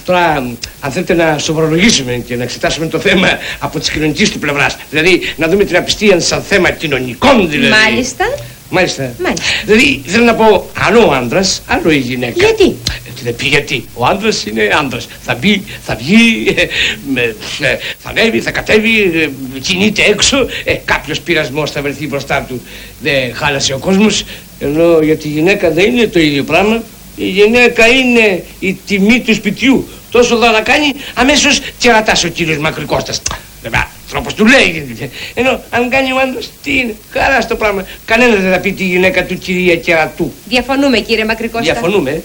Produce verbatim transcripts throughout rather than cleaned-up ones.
Τώρα, αν θέλετε να σοβαρολογήσουμε και να εξετάσουμε το θέμα από της κοινωνικής του πλευράς, δηλαδή να δούμε την απιστία σαν θέμα κοινωνικών, δηλαδή. Μάλιστα. Μάλιστα. Μάλιστα. Δηλαδή, θέλω να πω, άλλο ο άντρας, άλλο η γυναίκα. Γιατί? Τι πει γιατί. Ο άντρας είναι άντρας. Θα μπει, θα βγει, ε, ε, θα ανέβει, θα κατέβει, ε, κινείται έξω. Ε, κάποιος πειρασμός θα βρεθεί μπροστά του. Δεν χάλασε ο κόσμος. Ενώ για τη γυναίκα δεν είναι το ίδιο πράγμα. Η γυναίκα είναι η τιμή του σπιτιού. Τόσο δω να κάνει, αμέσως κερατάς ο κύριος Μακρικώστας. Βέβαια, τρόπος του λέει. Ενώ αν κάνει ο άντρας, τι είναι, χαρά στο πράγμα. Κανένας δεν θα πει τη γυναίκα του κυρία Κερατού. Διαφωνούμε, κύριε Μακρικώστα. Διαφωνούμε.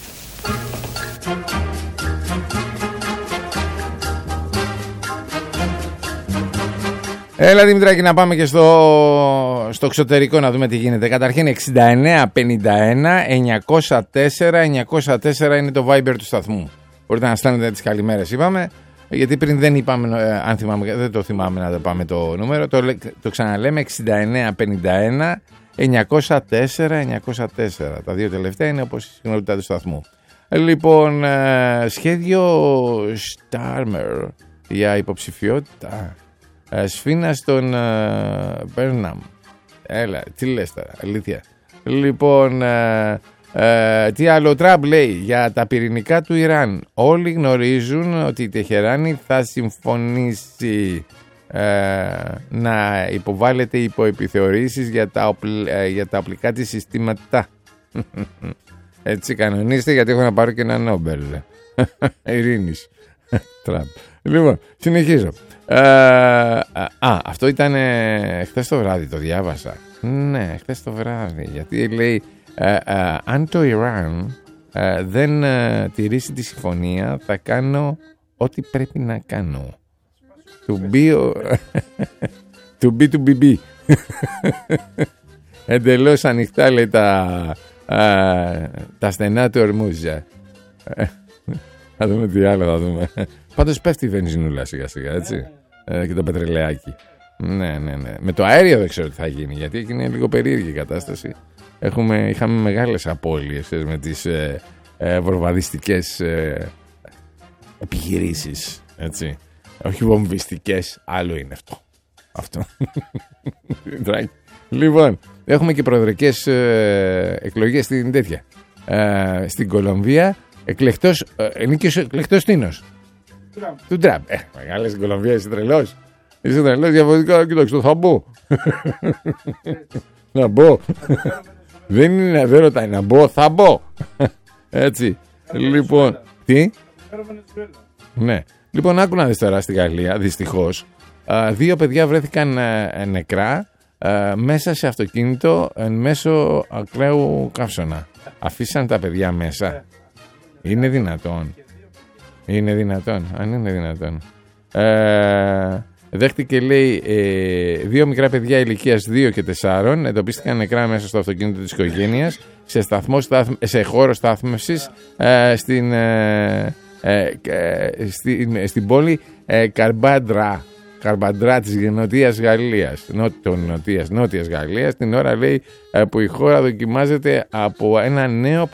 Έλα Δημητράκη, να πάμε και στο, στο εξωτερικό να δούμε τι γίνεται. Καταρχήν εξήντα εννέα πενήντα ένα εννιακόσια τέσσερα εννιακόσια τέσσερα είναι το Viber του σταθμού. Μπορείτε να στέλνετε τις καλημέρες, είπαμε. Γιατί πριν δεν είπαμε, ε, αν θυμάμαι, δεν το θυμάμαι να το πάμε το νούμερο. Το, το ξαναλέμε, εξήντα εννέα πενήντα ένα εννιακόσια τέσσερα εννιακόσια τέσσερα. Τα δύο τελευταία είναι όπως η συχνότητα του σταθμού. Λοιπόν, ε, σχέδιο Starmer για υποψηφιότητα. Ε, σφήνα στον Μπέρναμ. Ε, Έλα, τι λες τώρα, αλήθεια. Λοιπόν, ε, ε, τι άλλο Τραμπ λέει για τα πυρηνικά του Ιράν. Όλοι γνωρίζουν ότι η Τεχεράνη θα συμφωνήσει ε, να υποβάλλεται υποεπιθεωρήσεις για τα, οπλ, ε, για τα οπλικά της συστήματα. Έτσι κανονίστε, γιατί έχω να πάρω και ένα Νόμπελ ειρήνης. Τραμπ. Λοιπόν, συνεχίζω. Ε, α, αυτό ήταν ε, χθες το βράδυ, το διάβασα. Ναι, χθες το βράδυ. Γιατί λέει, ε, ε, αν το Ιράν ε, δεν ε, τηρήσει τη συμφωνία, θα κάνω ό,τι πρέπει να κάνω. To be, to be, to be, be. Εντελώς ανοιχτά, λέει, τα, ε, τα στενά του Ορμούζα. Θα δούμε τι άλλο θα δούμε. Πάντως πέφτει η βενζινούλα σιγά σιγά, έτσι. Ε, και το πετρελαιάκι. Ναι, ναι, ναι. Με το αέριο δεν ξέρω τι θα γίνει, γιατί εκεί είναι λίγο περίεργη η κατάσταση. Έχουμε, είχαμε μεγάλες απώλειες με τις ε, ε, βορβαδιστικές ε, επιχειρήσεις, έτσι. Όχι βομβιστικές, άλλο είναι αυτό. Αυτό. Λοιπόν, έχουμε και προεδρικές ε, εκλογές στην τέτοια. Ε, στην Κολομβία, εκλεκτός, ε, νίκησε ο εκλεκτός τίνος. Του Τραμπ. Ε, μεγάλη στην Κολομβία, είσαι τρελός. Είσαι τρελός, διαφορετικά, κοίταξε, θα μπω. Να μπω. Δεν είναι, δεν ρωτάει, να μπω, θα μπω. Έτσι. Λοιπόν, τι? Ναι. Λοιπόν, άκου να δεις τώρα στη Γαλλία, δυστυχώς. Δύο παιδιά βρέθηκαν νεκρά μέσα σε αυτοκίνητο εν μέσω ακραίου καύσωνα. Αφήσαν τα παιδιά μέσα. Είναι δυνατόν? Είναι δυνατόν, αν είναι δυνατόν. Ε, δέχτηκε, λέει, ε, δύο μικρά παιδιά ηλικίας δύο και τεσσάρων εντοπίστηκαν νεκρά μέσα στο αυτοκίνητο της οικογένειας σε, σταθμό, σε χώρο στάθμευσης ε, στην, ε, ε, ε, στην, στην πόλη ε, Καρμπάντρα. Καρμπαντρά της Νοτιάς Γαλλίας, νότιο, νοτιάς, νότιας Γαλλίας, την ώρα, λέει, που η χώρα δοκιμάζεται από ένα νέο